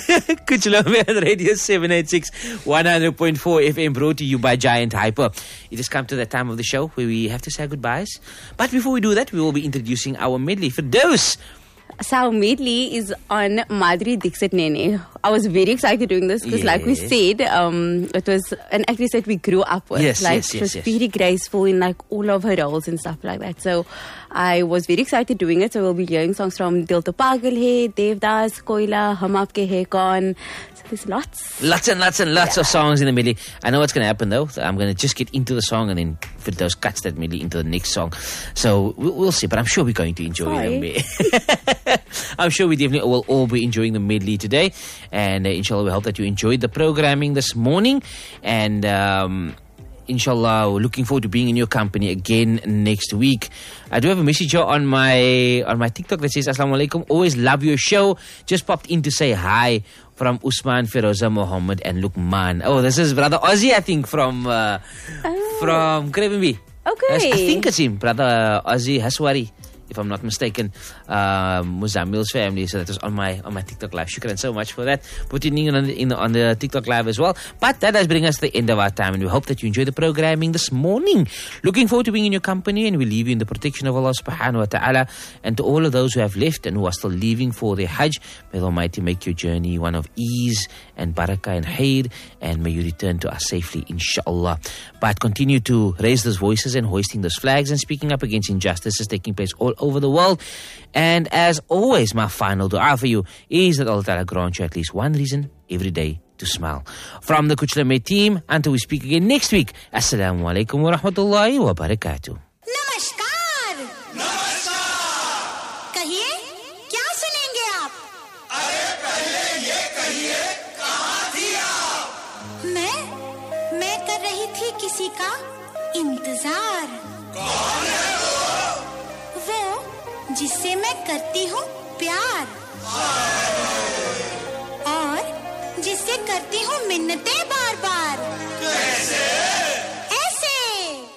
Kuch Love on Radio 786 100.4 FM, brought to you by Giant Hyper. It has come to that time of the show where we have to say goodbyes. But before we do that, we will be introducing our medley. Firdaus. So our medley is on Madhuri Dixit Nene. I was very excited doing this because, like we said, it was an actress that we grew up with. She was very graceful in like all of her roles and stuff like that. So I was very excited doing it. So we'll be hearing songs from Dil To Pagal Hai, Devdas, Koila, Hum Aapke Hai Kaun. So there's lots and lots of songs in the medley. I know what's going to happen though. I'm going to just get into the song and then Firdaus cuts that medley into the next song. So we'll see. But I'm sure we're going to enjoy them. I'm sure we definitely will all be enjoying the medley today. And inshallah, we hope that you enjoyed the programming this morning. And inshallah, we're looking forward to being in your company again next week. I do have a message here on my TikTok that says, Assalamu alaikum, always love your show. Just popped in to say hi from Usman, Feroza, Mohammed and Lukman. Oh, this is Brother Ozzy, I think, from Krevenby. Okay. Yes, I think it's him, Brother Ozzy Haswari, if I'm not mistaken, Muzamil's family. So that was on my TikTok live. Shukran so much for that. Putting in on the TikTok live as well. But that does bring us to the end of our time, and we hope that you enjoy the programming this morning. Looking forward to being in your company, and we leave you in the protection of Allah subhanahu wa ta'ala. And to all of those who have left and who are still leaving for their Hajj, may the Almighty make your journey one of ease and barakah and khair, and may you return to us safely, inshallah. But continue to raise those voices and hoisting those flags and speaking up against injustices taking place all over the world. And as always, my final dua for you is that Allah Ta'ala grant you at least one reason every day to smile. From the Kuch Love team, until we speak again next week, Assalamu alaikum wa rahmatullahi wa barakatuh. Namaskar. Kahiye, kya sunenge aap? Are pehle ye kahiye, kahan thi aap? Main kar rahi thi kisi ka इंतजार. कौन है वो जिससे मैं करती हूँ प्यार और जिससे करती हूँ मिन्नतें बार बार. कैसे?